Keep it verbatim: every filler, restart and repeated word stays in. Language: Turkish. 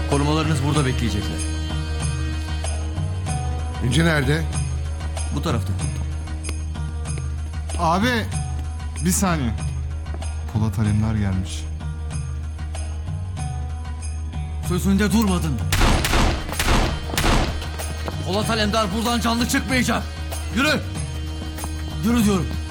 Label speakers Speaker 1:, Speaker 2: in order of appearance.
Speaker 1: Korumalarınız burada bekleyecekler.
Speaker 2: İnci nerede?
Speaker 1: Bu tarafta.
Speaker 3: Abi bir saniye. Polat Alemdar gelmiş.
Speaker 1: Sözünde durmadın. Polat Alemdar buradan canlı çıkmayacak. Yürü. Yürü diyorum.